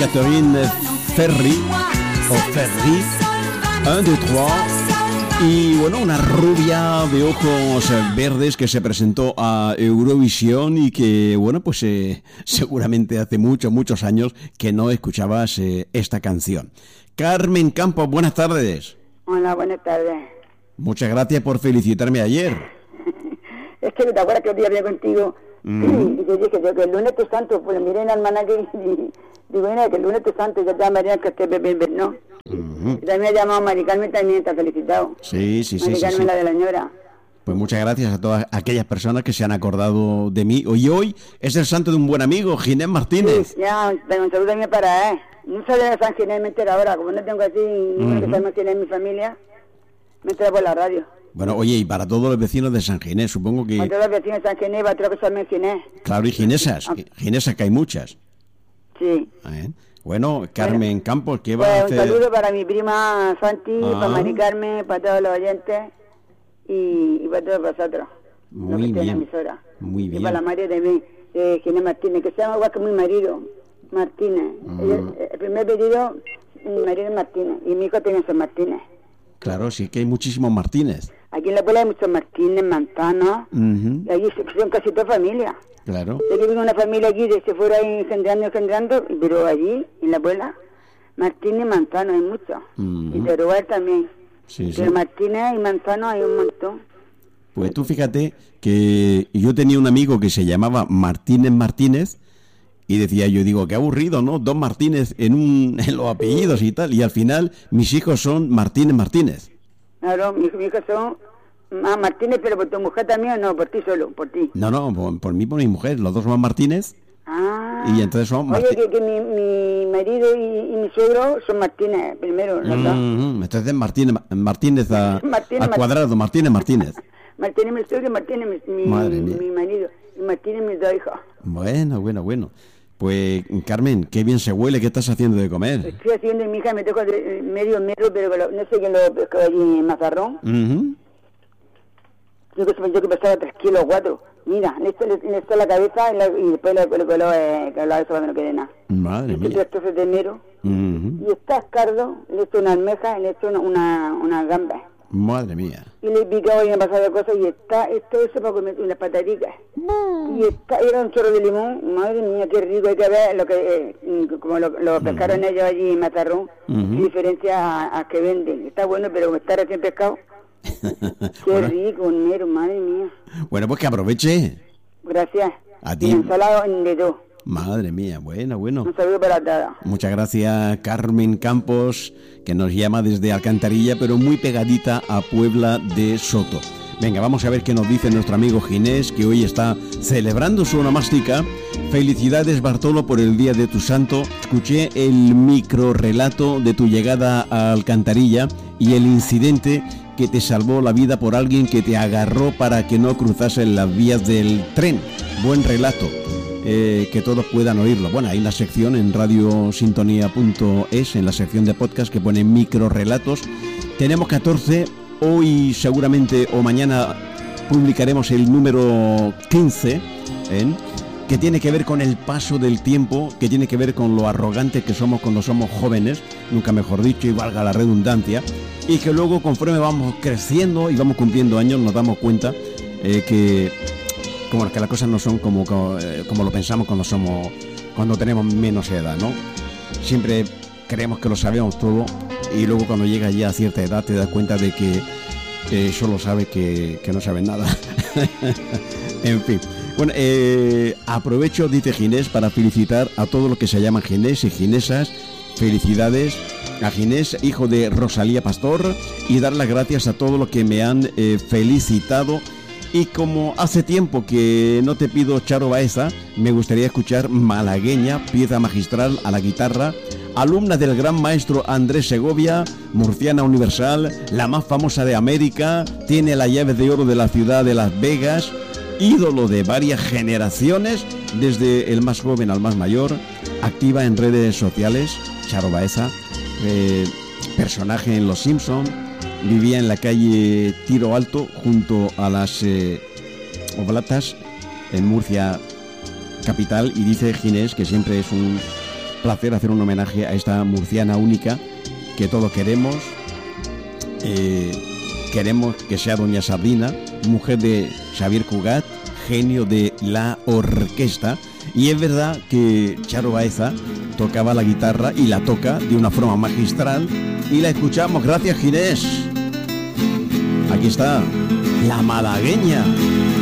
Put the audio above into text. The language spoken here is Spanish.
Catherine Ferry, o Ferry, 1, 2, 3. Y bueno, una rubia de ojos verdes que se presentó a Eurovisión y que, bueno, pues seguramente hace muchos años que no escuchabas esta canción. Carmen Campos, buenas tardes. Hola, buenas tardes. Muchas gracias por felicitarme ayer. Es que te acuerdas que el día hablé contigo y te dije que el lunes tu santo, pues miré en el almanaque y digo, mira, que el lunes tu santo ya te María que esté bebé, ¿no? Y también ha llamado Mari Carmen, también te ha felicitado. Sí. Mari Carmen, la de la señora. Pues muchas gracias a todas aquellas personas que se han acordado de mí. Hoy es el santo de un buen amigo, Ginés Martínez. Sí, ya, tengo un saludo también para él. No sabía de San Ginés, me entero ahora, como no tengo así ninguno que San Ginés en mi familia, me entero por la radio. Bueno, oye, y para todos los vecinos de San Ginés, supongo que... Para todos los vecinos de San Ginés, para todos los que son Ginés. Claro, y ginesas, ginesas que hay muchas. Sí. Bueno, Carmen Campos, ¿qué va a hacer? Un saludo para mi prima Santi, para Mari Carmen, para todos los oyentes y para todos vosotros. Muy bien. Muy bien. Y para la María de Ginés Martínez, que se llama igual que mi marido, Martínez. El primer pedido, mi marido es Martínez, y mi hijo tiene San Martínez. Claro, sí que hay muchísimos Martínez. Aquí en la puebla hay muchos Martínez, Manzano, y allí son casi toda familia. Claro. Sé que vive una familia aquí que se fuera engendrando, pero allí, en la puebla, Martínez y Manzano hay muchos. Y de Uruguay también. Sí. Pero Martínez y Manzano hay un montón. Pues tú fíjate que yo tenía un amigo que se llamaba Martínez, y decía yo, digo, qué aburrido, ¿no? Dos Martínez en los apellidos y tal, y al final mis hijos son Martínez. Claro, mis hijos son Martínez, pero por tu mujer también, no, por ti solo, por ti. No, por mí, por mi mujer, los dos son Martínez. Y entonces son Oye, que mi marido y mi suegro son Martínez primero, ¿no? Entonces Martínez al cuadrado, Martínez. Martínez mi suegro y Martínez mi marido, y Martínez mis dos hijos. Bueno. Pues, Carmen, qué bien se huele, ¿qué estás haciendo de comer? Estoy haciendo, mi hija me tocó medio metro, pero no sé quién lo pescó allí en Mazarrón. Yo que pesaba 3 kilos, 4. Mira, le eché la cabeza y después le coló eso cuando no quede nada. Madre mía. 3 trozos de enero. Y está escardo, le eché una almeja y le eché una gamba. Madre mía. Y le he picado y me han pasado cosas y está eso para comer unas patatitas. Y era un chorro de limón. Madre mía, qué rico. Hay que ver lo que como lo pescaron ellos allí en Mazarrón. Diferencia a que venden. Está bueno, pero como está recién pescado. Qué rico, Nero, madre mía. Bueno, pues que aproveche. Gracias. A ti. Y ensalado de todo. Madre mía, bueno. Un saludo para todas. Muchas gracias, Carmen Campos, que nos llama desde Alcantarilla, pero muy pegadita a Puebla de Soto. Venga, vamos a ver qué nos dice nuestro amigo Ginés, que hoy está celebrando su onomástica. Felicidades, Bartolo, por el día de tu santo. Escuché el microrrelato de tu llegada a Alcantarilla y el incidente que te salvó la vida por alguien que te agarró para que no cruzases las vías del tren. Buen relato. Que todos puedan oírlo. Bueno, hay una sección en radiosintonía.es, en la sección de podcast, que pone microrelatos. Tenemos 14, hoy seguramente o mañana publicaremos el número 15, que tiene que ver con el paso del tiempo, que tiene que ver con lo arrogantes que somos cuando somos jóvenes, nunca mejor dicho, y valga la redundancia, y que luego conforme vamos creciendo y vamos cumpliendo años nos damos cuenta que las cosas no son como lo pensamos cuando tenemos menos edad, ¿no? Siempre creemos que lo sabemos todo y luego cuando llegas ya a cierta edad te das cuenta de que solo sabes que no sabes nada. En fin. Bueno, aprovecho, dice Ginés, para felicitar a todos los que se llaman Ginés y Ginesas. Felicidades a Ginés, hijo de Rosalía Pastor, y dar las gracias a todos los que me han felicitado. Y como hace tiempo que no te pido Charo Baeza, me gustaría escuchar Malagueña, pieza magistral a la guitarra, alumna del gran maestro Andrés Segovia, murciana universal, la más famosa de América, tiene la llave de oro de la ciudad de Las Vegas, ídolo de varias generaciones, desde el más joven al más mayor, activa en redes sociales. Charo Baeza, personaje en Los Simpson. Vivía en la calle Tiro Alto, junto a las Oblatas, en Murcia capital, y dice Ginés que siempre es placer hacer un homenaje a esta murciana única que todos queremos. Queremos que sea doña Sardina, mujer de Xavier Cugat, genio de la orquesta. Y es verdad que Charo Baeza tocaba la guitarra y la toca de una forma magistral. Y la escuchamos. Gracias, Ginés. Aquí está la malagueña.